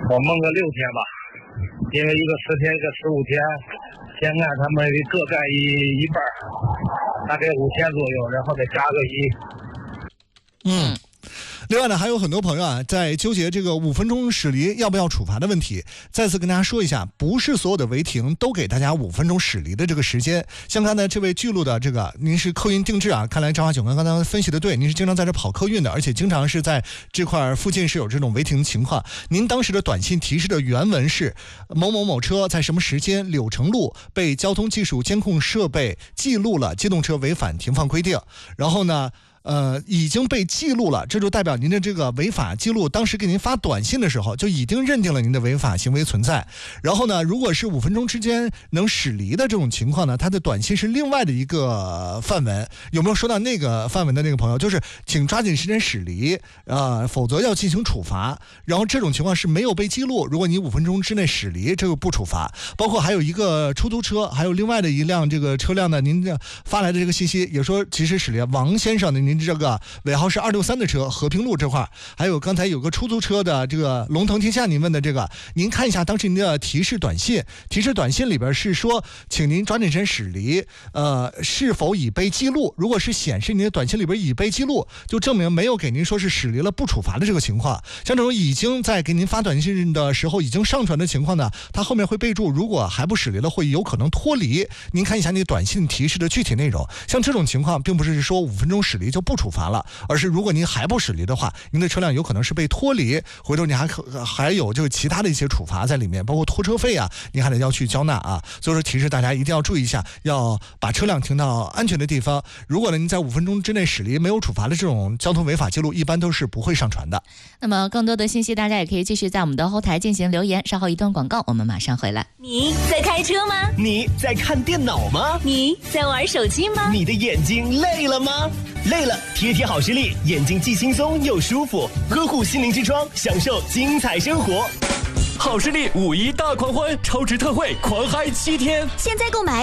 我蒙个6天吧，因为一个10天，一个15天，先按他们各干一半，大概5天左右，然后再加个1。 另外呢，还有很多朋友啊，在纠结这个5分钟驶离要不要处罚的问题。再次跟大家说一下，不是所有的违停都给大家5分钟驶离的这个时间。像刚才这位巨鹿的这个，您是客运定制啊，看来张华九刚才分析的对，您是经常在这跑客运的，而且经常是在这块附近是有这种违停情况。您当时的短信提示的原文是某某某车在什么时间柳城路被交通技术监控设备记录了机动车违反停放规定，然后呢已经被记录了，这就代表您的这个违法记录当时给您发短信的时候就已经认定了您的违法行为存在。然后呢，如果是5分钟之间能驶离的这种情况呢，它的短信是另外的一个范文。有没有收到那个范文的那个朋友？就是请抓紧时间驶离，否则要进行处罚。然后这种情况是没有被记录，如果你5分钟之内驶离，这个不处罚。包括还有一个出租车，还有另外的一辆这个车辆呢，您发来的这个信息也说及时驶离。王先生的您这个尾号是263的车，和平路这块，还有刚才有个出租车的这个龙腾天下，您问的这个，您看一下当时您的提示短信里边是说，请您抓紧时间驶离，是否已被记录？如果是显示您的短信里边已被记录，就证明没有给您说是驶离了不处罚的这个情况。像这种已经在给您发短信的时候已经上传的情况呢，它后面会备注，如果还不驶离了，会有可能脱离。您看一下那个短信提示的具体内容。像这种情况，并不是说5分钟驶离就不处罚了，而是如果您还不驶离的话，您的车辆有可能是被脱离，回头您还有就其他的一些处罚在里面，包括拖车费啊，您还得要去交纳啊。所以说提示大家一定要注意一下，要把车辆停到安全的地方。如果呢您在5分钟之内驶离没有处罚的这种交通违法记录，一般都是不会上传的。 那么更多的信息大家也可以继续在我们的后台进行留言，稍后一段广告，我们马上回来。 你在开车吗？ 你在看电脑吗？ 你在玩手机吗？ 你的眼睛累了吗？累了，贴好视力，眼睛既轻松又舒服，呵护心灵之窗，享受精彩生活。 好视力5·1大狂欢，超值特惠，狂嗨7天， 现在购买